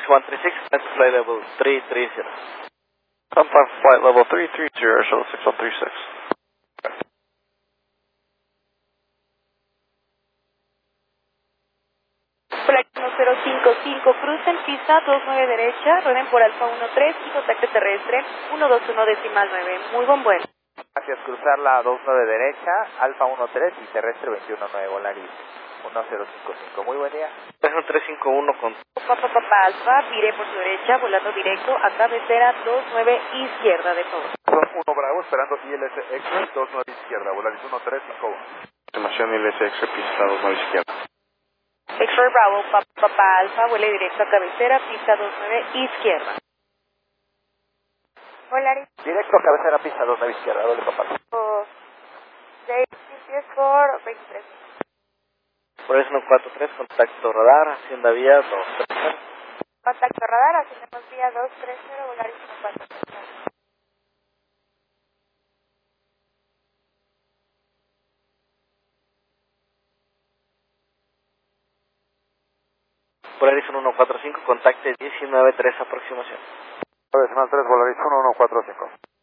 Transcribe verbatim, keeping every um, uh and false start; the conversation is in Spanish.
Polaris one three six, flight level three three zero. Compound flight level three three zero, shuttle six one three six. Polaris uno cero cinco cinco, crucen pista dos nueve derecha, rueden por Alfa uno tres y contacto terrestre uno dos uno decimal nueve. Muy buen vuelo. Gracias, cruzar la dos nueve derecha, Alfa uno tres y terrestre veintiuno nueve, Volaris uno cero cinco cinco. Muy buen día. uno tres cinco uno con... Papá Papá Alfa, viré por su derecha, volando directo a cabecera dos nueve izquierda de todo. Son uno Bravo, esperando I L S X dos nueve izquierda, Volaris uno tres cinco uno. Estimación I L S X, pista dos nueve izquierda. X-Ray Bravo, Papá Papá Alfa, vuele directo a cabecera, pista dos nueve izquierda. Volaris. Directo a cabecera, pista dos nueve izquierda, doble papá. seis diez por veintitrés. Polaris uno cuatro tres, contacto radar, hacienda vía dos tres cero. Contacto radar, ascendemos vía dos tres cero, Volaris uno cuatro tres. Polaris uno cuatro cinco, contacte diecinueve tres, aproximación. Decimal tres, Volaris uno uno cuatro cinco.